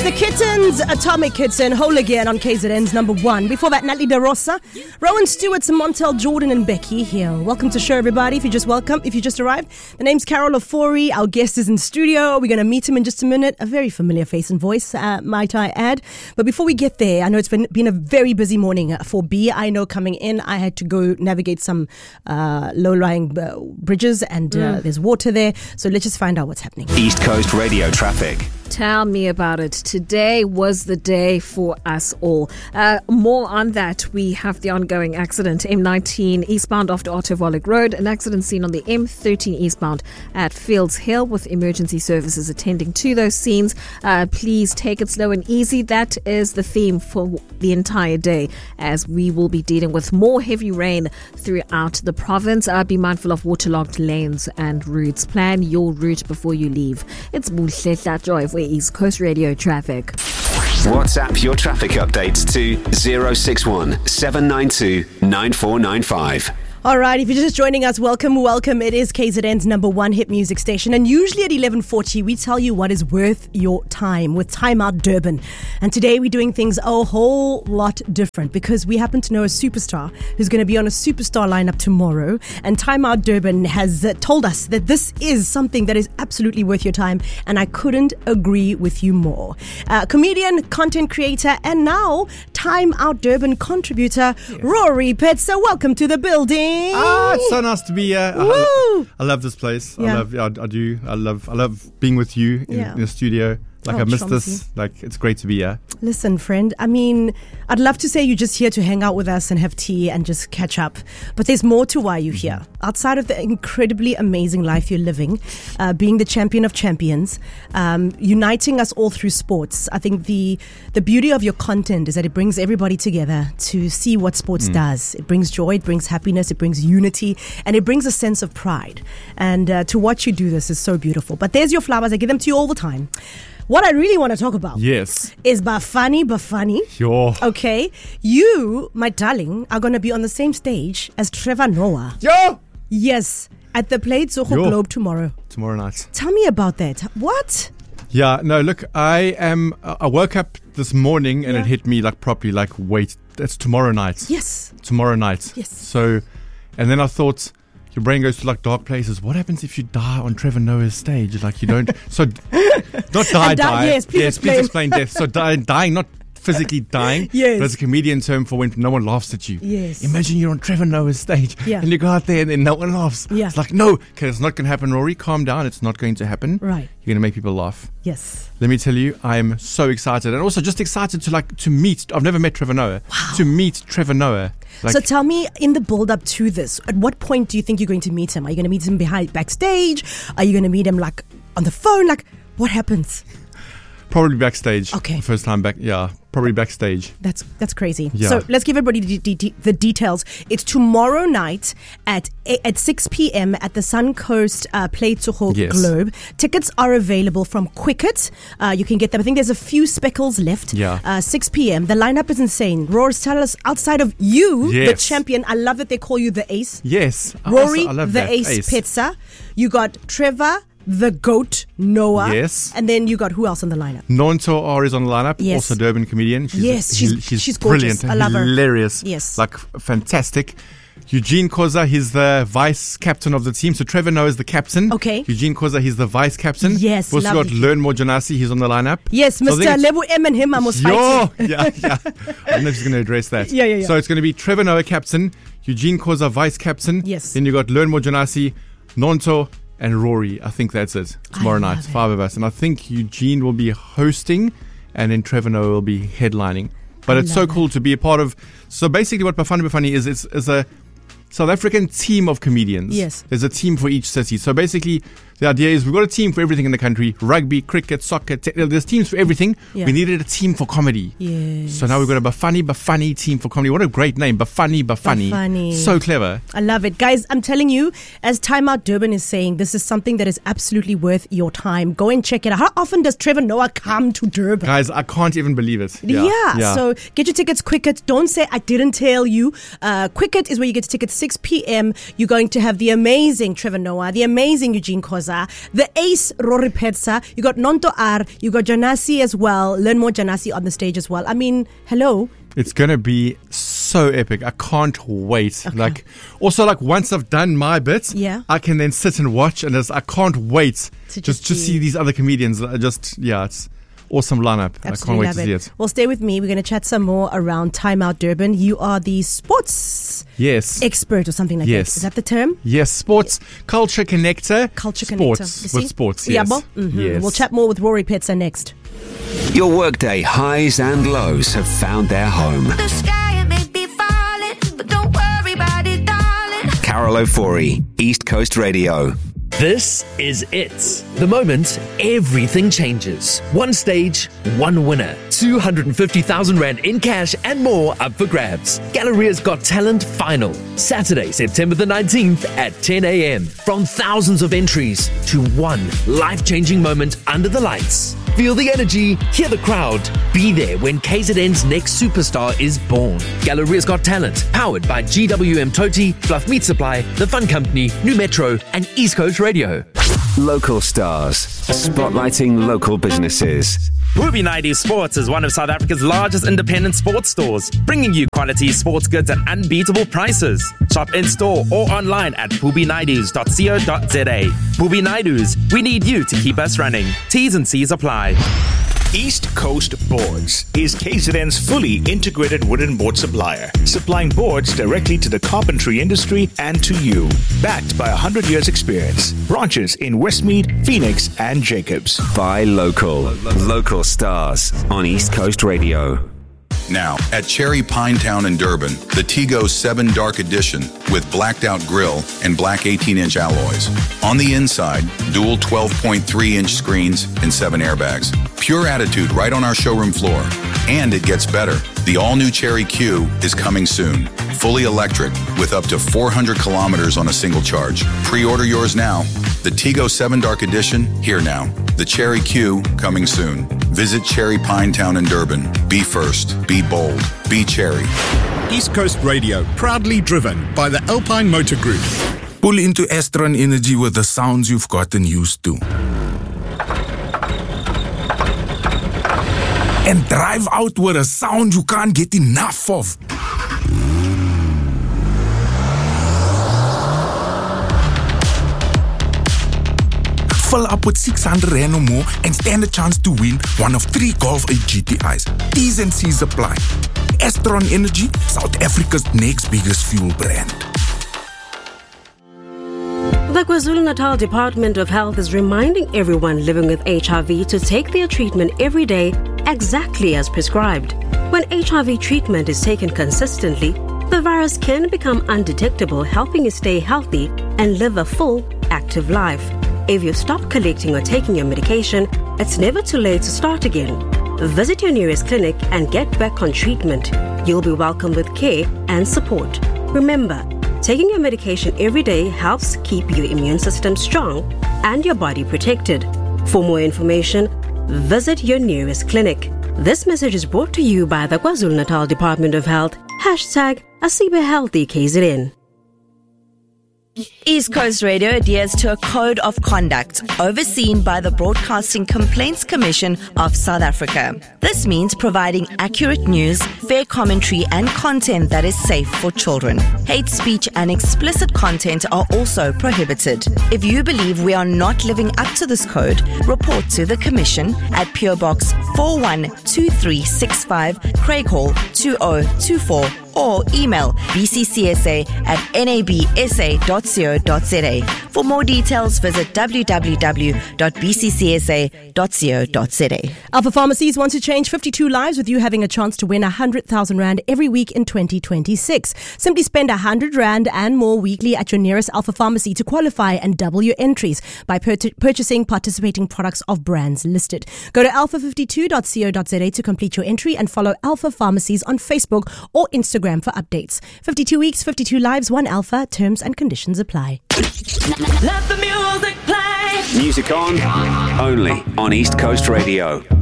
It's the Kittens, Atomic Kitten, whole again on KZN's number one. Before that, Natalie De Rosa, Rowan Stewart, Montel Jordan, and Becky Hill. Welcome to the show, everybody. If you just arrived, the name's Carol Ofori. Our guest is in studio. We're going to meet him in just a minute. A very familiar face and voice, might I add. But before we get there, I know it's been a very busy morning for B. I know coming in, I had to go navigate some low-lying bridges, and there's water there. So let's just find out what's happening. East Coast Radio traffic. Tell me about it. Today was the day for us all. More on that. We have the ongoing accident, M19 eastbound after Otto Volek Road. An accident seen on the M13 eastbound at Fields Hill with emergency services attending to those scenes. Please take it slow and easy. That is the theme for the entire day, as we will be dealing with more heavy rain throughout the province. Be mindful of waterlogged lanes and routes. Plan your route before you leave. It's Buhle Joy for East Coast Radio traffic. WhatsApp your traffic updates to 061 792 9495. All right, if you're just joining us, welcome. It is KZN's number one hit music station. And usually at 11:40, we tell you what is worth your time with Time Out Durban. And today we're doing things a whole lot different because we happen to know a superstar who's going to be on a superstar lineup tomorrow. And Time Out Durban has told us that this is something that is absolutely worth your time. And I couldn't agree with you more. Comedian, content creator, and now Time Out Durban contributor, Rory Petzer. Welcome to the building. It's so nice to be here. I love this place. Yeah. I love being with you in the studio. I miss this. It's great to be here. Listen, friend, I mean, I'd love to say you're just here to hang out with us and have tea and just catch up. But there's more to why you're here. Outside of the incredibly amazing life you're living, being the champion of champions, uniting us all through sports. I think the beauty of your content is that it brings everybody together to see what sports does. It brings joy, it brings happiness, it brings unity, and it brings a sense of pride. And to watch you do this is so beautiful. But there's your flowers. I give them to you all the time. What I really want to talk about is Bafana. Sure. Okay. You, my darling, are going to be on the same stage as Trevor Noah. Yo! Yes, at the Play Tsogo Globe tomorrow. Tomorrow night. Tell me about that. What? Yeah, no, look, I woke up this morning and it hit me properly, wait, that's tomorrow night. Yes. Tomorrow night. Yes. So, and then I thought, your brain goes to dark places. What happens if you die on Trevor Noah's stage? You don't. So, not die. Yes, please explain death. So, dying, not physically dying. Yes. But it's a comedian term for when no one laughs at you. Yes. Imagine you're on Trevor Noah's stage and you go out there and then no one laughs. Yeah. It's no, okay, it's not going to happen, Rory. Calm down. It's not going to happen. Right. You're going to make people laugh. Yes. Let me tell you, I am so excited. And also just excited to meet. I've never met Trevor Noah. Wow. To meet Trevor Noah. So tell me, in the build-up to this, at what point do you think you're going to meet him? Are you going to meet him backstage? Are you going to meet him on the phone? What happens? Probably backstage. Okay. First time back. Yeah, probably backstage. That's crazy. Yeah. So let's give everybody the details. It's tomorrow night at 6 p.m. at the Suncoast Play Tsogo Globe. Tickets are available from Quicket. You can get them. I think there's a few speckles left. Yeah. 6 p.m. The lineup is insane. Roars, tell us, outside of you, the champion, I love that they call you the ace. Yes. Rory, I love the that. ace Petzer. You got Trevor, the GOAT Noah. Yes. And then you got who else on the lineup? Nonto R is on the lineup. Yes. Also Durban comedian. She's brilliant. gorgeous. I love her. Hilarious. Yes. Fantastic. Eugene Koza, he's the vice captain of the team. So Trevor Noah is the captain. Okay. Eugene Koza, he's the vice captain. Yes, We've also got lovely. Learn More Janasi, he's on the lineup. Yes, So Mr. Lebu M and him, I must fight. Yeah. I don't know if he's going to address that. Yeah. So it's going to be Trevor Noah captain, Eugene Koza vice captain. Yes. Then you got Learn More Janasi, Nonto, and Rory. I think that's it. Tomorrow night, 5 of us. And I think Eugene will be hosting and then Trevor Noah will be headlining. But it's so cool to be a part of. So basically what Bafana is a South African team of comedians. Yes. There's a team for each city. So basically, the idea is we've got a team for everything in the country. Rugby, cricket, soccer. There's teams for everything. Yeah. We needed a team for comedy. Yes. So now we've got a Bafani team for comedy. What a great name. Bafani. So clever. I love it. Guys, I'm telling you, as Time Out Durban is saying, this is something that is absolutely worth your time. Go and check it out. How often does Trevor Noah come to Durban? Guys, I can't even believe it. Yeah. So get your tickets Quicket. Don't say I didn't tell you. Quicket is where you get tickets 6 p.m. You're going to have the amazing Trevor Noah, the amazing Eugene Koza, Pedza, the ace Rory Pedza. You got Nonto R. You got Janasi as well. Learn more Janasi on the stage as well. I mean, hello. It's going to be so epic. I can't wait. Okay. Once I've done my bits, I can then sit and watch, and I can't wait to just see these other comedians. It's awesome lineup. Absolutely, I can't wait to see it. Well, stay with me. We're going to chat some more around Time Out Durban. You are the sports expert or something like that. Is that the term? Yes, sports culture connector. Sports with sports. Yes. Yes. We'll chat more with Rory Pedza next. Your workday highs and lows have found their home. The sky may be falling, but don't worry about it, darling. Carol Ofori, East Coast Radio. This is it. The moment everything changes. One stage, one winner. 250,000 Rand in cash and more up for grabs. Galleria's Got Talent Final. Saturday, September the 19th at 10 a.m. From thousands of entries to one life-changing moment under the lights. Feel the energy, hear the crowd. Be there when KZN's next superstar is born. Galleria's Got Talent. Powered by GWM Toti, Fluff Meat Supply, The Fun Company, New Metro, and East Coast Radio. Local stars, spotlighting local businesses. Booby Naidu Sports is one of South Africa's largest independent sports stores, bringing you quality sports goods at unbeatable prices. Shop in-store or online at boobynaidus.co.za. Booby Naidus, we need you to keep us running. T's and C's apply. East Coast Boards is KZN's fully integrated wooden board supplier, supplying boards directly to the carpentry industry and to you. Backed by 100 years experience. Branches in Westmead, Phoenix, and Jacobs. Buy local. Local stars on East Coast Radio. Now, at Cherry Pinetown in Durban, the Tigo 7 Dark Edition with blacked out grille and black 18-inch alloys. On the inside, dual 12.3-inch screens and 7 airbags. Pure attitude right on our showroom floor. And it gets better. The all-new Cherry Q is coming soon. Fully electric with up to 400 kilometers on a single charge. Pre-order yours now. The Tigo 7 Dark Edition, here now. The Cherry Q, coming soon. Visit Cherry Pinetown in Durban. Be first. Be bold. Be Cherry. East Coast Radio, proudly driven by the Alpine Motor Group. Pull into Astron Energy with the sounds you've gotten used to. And drive out with a sound you can't get enough of. Fill up with 600 Rand or more and stand a chance to win one of 3 Golf 8 GTIs. T's and C's apply. Astron Energy, South Africa's next biggest fuel brand. The KwaZulu-Natal Department of Health is reminding everyone living with HIV to take their treatment every day exactly as prescribed. When HIV treatment is taken consistently, the virus can become undetectable, helping you stay healthy and live a full, active life. If you stop collecting or taking your medication, it's never too late to start again. Visit your nearest clinic and get back on treatment. You'll be welcomed with care and support. Remember, taking your medication every day helps keep your immune system strong and your body protected. For more information, visit your nearest clinic. This message is brought to you by the KwaZulu-Natal Department of Health. #AsibeHealthyKZN. East Coast Radio adheres to a code of conduct overseen by the Broadcasting Complaints Commission of South Africa. This means providing accurate news, fair commentary, and content that is safe for children. Hate speech and explicit content are also prohibited. If you believe we are not living up to this code, report to the Commission at PO Box 412365, Craighall 2024, or email bccsa@nabsa.co.za. For more details, visit www.bccsa.co.za. Alpha Pharmacies want to change 52 lives with you having a chance to win 100,000 Rand every week in 2026. Simply spend 100 Rand and more weekly at your nearest Alpha Pharmacy to qualify and double your entries by purchasing participating products of brands listed. Go to alpha52.co.za to complete your entry and follow Alpha Pharmacies on Facebook or Instagram for updates. 52 weeks, 52 lives, 1 Alpha. Terms and conditions apply. Let the music play. Music on, only on East Coast Radio.